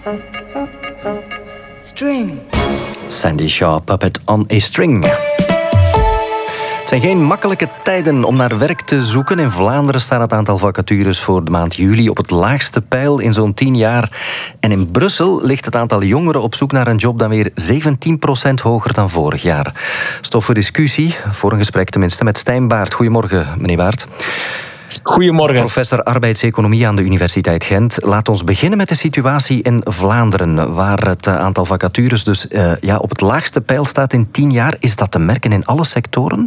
String. Sandy Shaw, Puppet on a String. Het zijn geen makkelijke tijden om naar werk te zoeken. In Vlaanderen staat het aantal vacatures voor de maand juli op het laagste peil in zo'n 10 jaar. En in Brussel ligt het aantal jongeren op zoek naar een job dan weer 17% hoger dan vorig jaar. Stof voor discussie, voor een gesprek tenminste, met Stijn Baert. Goedemorgen, meneer Baert. Goedemorgen. Professor arbeidseconomie aan de Universiteit Gent. Laat ons beginnen met de situatie in Vlaanderen, waar het aantal vacatures dus op het laagste peil staat in 10 jaar. Is dat te merken in alle sectoren?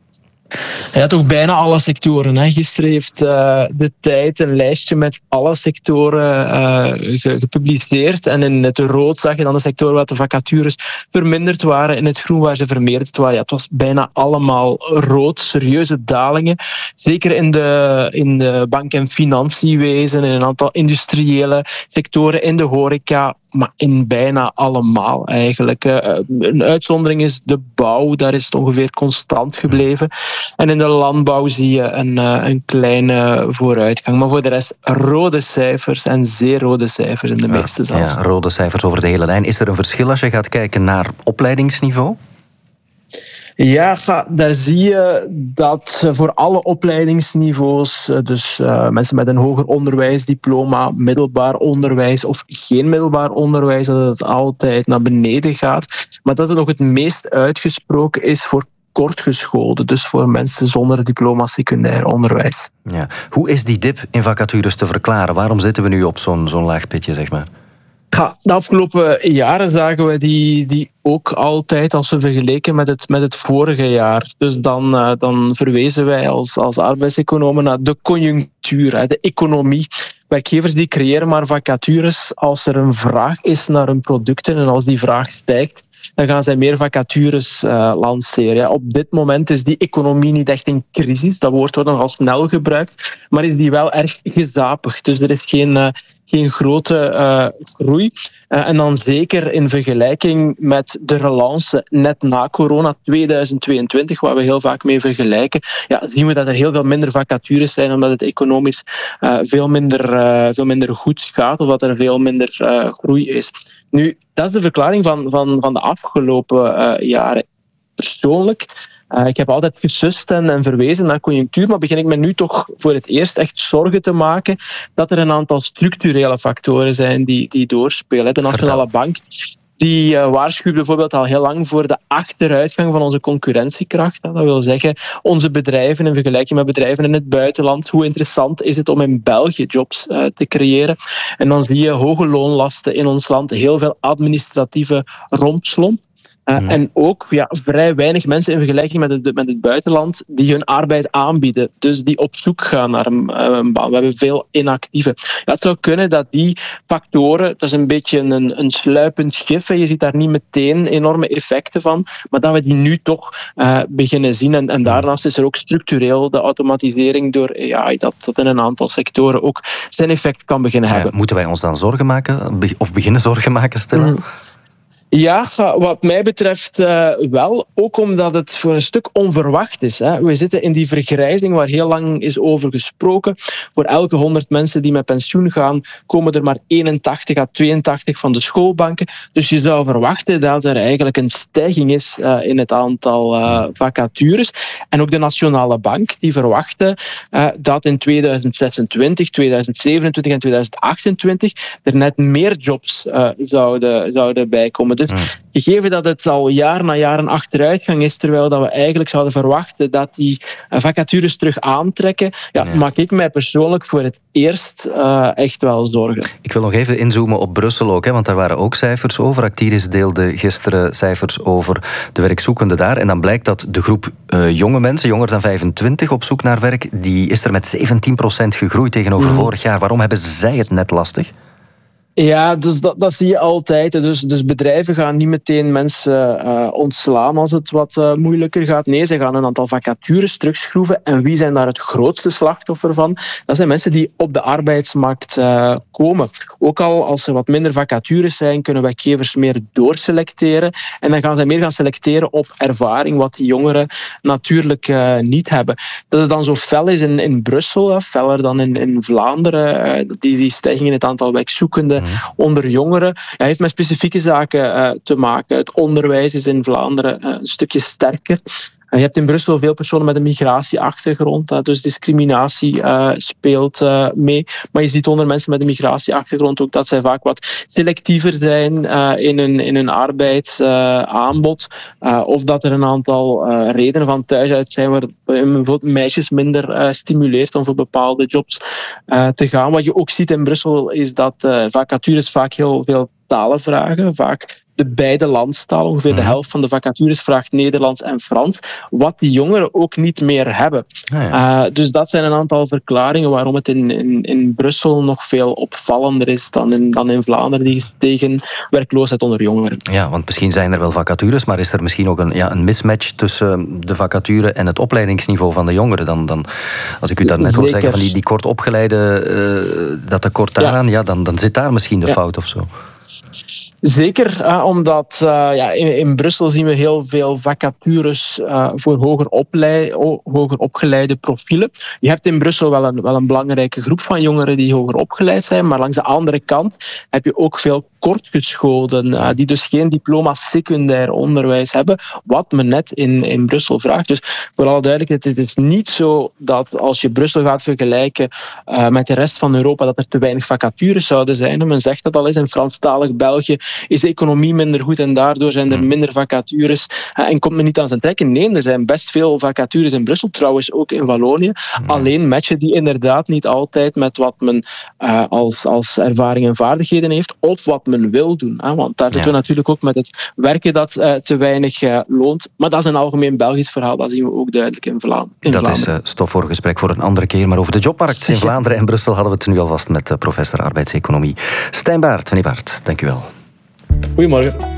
Ja, toch bijna alle sectoren. Hè. Gisteren heeft De Tijd een lijstje met alle sectoren gepubliceerd. En in het rood zag je dan de sectoren waar de vacatures verminderd waren. In het groen waar ze vermeerderd waren. Ja, het was bijna allemaal rood. Serieuze dalingen. Zeker in de bank- en financiewezen. In een aantal industriële sectoren. In de horeca. Maar in bijna allemaal eigenlijk. Een uitzondering is de bouw. Daar is het ongeveer constant gebleven. En in de landbouw zie je een kleine vooruitgang. Maar voor de rest rode cijfers en zeer rode cijfers in de meeste zelfs. Ja, rode cijfers over de hele lijn. Is er een verschil als je gaat kijken naar opleidingsniveau? Ja, daar zie je dat voor alle opleidingsniveaus, dus mensen met een hoger onderwijsdiploma, middelbaar onderwijs of geen middelbaar onderwijs, dat het altijd naar beneden gaat. Maar dat het nog het meest uitgesproken is voor kortgeschoolden, dus voor mensen zonder diploma secundair onderwijs. Ja. Hoe is die dip in vacatures te verklaren? Waarom zitten we nu op zo'n laag pitje, zeg maar? De afgelopen jaren zagen we die ook altijd als we vergeleken met het vorige jaar. Dus dan verwezen wij als arbeidseconomen naar de conjunctuur, de economie. Werkgevers die creëren maar vacatures als er een vraag is naar hun producten en als die vraag stijgt, dan gaan zij meer vacatures lanceren. Ja, op dit moment is die economie niet echt in crisis. Dat woord wordt nogal snel gebruikt. Maar is die wel erg gezapig. Dus er is geen grote groei. En dan zeker in vergelijking met de relance net na corona 2022, waar we heel vaak mee vergelijken, zien we dat er heel veel minder vacatures zijn, omdat het economisch veel minder goed gaat, of dat er veel minder groei is. Nu, dat is de verklaring van de afgelopen jaren. Persoonlijk, ik heb altijd gesust en verwezen naar conjunctuur, maar begin ik me nu toch voor het eerst echt zorgen te maken dat er een aantal structurele factoren zijn die doorspelen. De Nationale Bank die waarschuwt bijvoorbeeld al heel lang voor de achteruitgang van onze concurrentiekracht. Dat wil zeggen, onze bedrijven in vergelijking met bedrijven in het buitenland, hoe interessant is het om in België jobs te creëren? En dan zie je hoge loonlasten in ons land, heel veel administratieve rompslomp. En ook vrij weinig mensen in vergelijking met het buitenland die hun arbeid aanbieden. Dus die op zoek gaan naar een baan. We hebben veel inactieven. Ja, het zou kunnen dat die factoren, dat is een beetje een sluipend gif. Je ziet daar niet meteen enorme effecten van. Maar dat we die nu toch beginnen zien. En daarnaast is er ook structureel de automatisering door dat in een aantal sectoren ook zijn effect kan beginnen hebben. Moeten wij ons dan zorgen maken? Of beginnen zorgen maken, Stella? Ja, wat mij betreft wel. Ook omdat het voor een stuk onverwacht is. Hè. We zitten in die vergrijzing waar heel lang is over gesproken. Voor elke 100 mensen die met pensioen gaan, komen er maar 81 à 82 van de schoolbanken. Dus je zou verwachten dat er eigenlijk een stijging is in het aantal vacatures. En ook de Nationale Bank die verwachtte dat in 2026, 2027 en 2028 er net meer jobs zouden bijkomen. Dus gegeven dat het al jaar na jaar een achteruitgang is, terwijl dat we eigenlijk zouden verwachten dat die vacatures terug aantrekken, maak ik mij persoonlijk voor het eerst echt wel zorgen. Ik wil nog even inzoomen op Brussel ook, want daar waren ook cijfers over. Actiris deelde gisteren cijfers over de werkzoekenden daar. En dan blijkt dat de groep jonge mensen, jonger dan 25, op zoek naar werk, die is er met 17% gegroeid tegenover vorig jaar. Waarom hebben zij het net lastig? Ja, dus dat zie je altijd. Dus bedrijven gaan niet meteen mensen ontslaan als het wat moeilijker gaat. Nee, ze gaan een aantal vacatures terugschroeven. En wie zijn daar het grootste slachtoffer van? Dat zijn mensen die op de arbeidsmarkt komen. Ook al als er wat minder vacatures zijn, kunnen werkgevers meer doorselecteren. En dan gaan zij meer gaan selecteren op ervaring, wat die jongeren natuurlijk niet hebben. Dat het dan zo fel is in Brussel, feller dan in Vlaanderen, die stijging in het aantal werkzoekenden onder jongeren, heeft met specifieke zaken te maken. Het onderwijs is in Vlaanderen een stukje sterker. Je hebt in Brussel veel personen met een migratieachtergrond, dus discriminatie speelt mee. Maar je ziet onder mensen met een migratieachtergrond ook dat zij vaak wat selectiever zijn in hun arbeidsaanbod. Of dat er een aantal redenen van thuis uit zijn waar bijvoorbeeld meisjes minder stimuleert om voor bepaalde jobs te gaan. Wat je ook ziet in Brussel is dat vacatures vaak heel veel talen vragen. Vaak de beide landstalen. Ongeveer de helft van de vacatures vraagt Nederlands en Frans. Wat die jongeren ook niet meer hebben. Dus dat zijn een aantal verklaringen waarom het in Brussel nog veel opvallender is dan in Vlaanderen, die gestegen werkloosheid onder jongeren. Ja, want misschien zijn er wel vacatures, maar is er misschien ook een mismatch tussen de vacature en het opleidingsniveau van de jongeren? Dan als ik u dat net hoor zeggen van die kort opgeleide, dat tekort daaraan, dan zit daar misschien de fout of zo. Zeker, omdat in Brussel zien we heel veel vacatures voor hoger opgeleide profielen. Je hebt in Brussel wel een belangrijke groep van jongeren die hoger opgeleid zijn, maar langs de andere kant heb je ook veel kortgescholden, die dus geen diploma secundair onderwijs hebben, wat men net in Brussel vraagt. Dus voor alle duidelijkheid, het is niet zo dat als je Brussel gaat vergelijken met de rest van Europa, dat er te weinig vacatures zouden zijn. Men zegt dat al eens, in Franstalig België is de economie minder goed en daardoor zijn er minder vacatures en komt men niet aan zijn trekken. Nee, er zijn best veel vacatures in Brussel, trouwens ook in Wallonië. Alleen matchen die inderdaad niet altijd met wat men als ervaring en vaardigheden heeft of wat men wil doen. Want daar zitten we natuurlijk ook met het werken dat te weinig loont. Maar dat is een algemeen Belgisch verhaal, dat zien we ook duidelijk in Vlaanderen. Dat is stof voor gesprek voor een andere keer. Maar over de jobmarkt in Vlaanderen en Brussel hadden we het nu alvast met professor arbeidseconomie Stijn Baert. Meneer Baert, dank u wel. Goedemorgen.